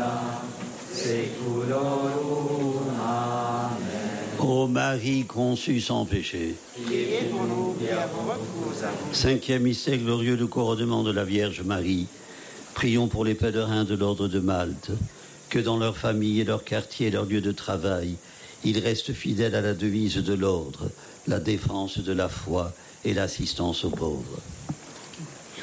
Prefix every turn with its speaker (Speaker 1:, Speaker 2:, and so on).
Speaker 1: séculorum. Amen.
Speaker 2: Ô Marie conçue sans péché,
Speaker 1: Priez pour nous et avant votre épouse.
Speaker 2: cinquième mystère glorieux, le couronnement de la Vierge Marie. Prions pour les pèlerins de l'ordre de Malte, que dans leur famille et leur quartier et leur lieu de travail, ils restent fidèles à la devise de l'ordre, la défense de la foi et l'assistance aux pauvres.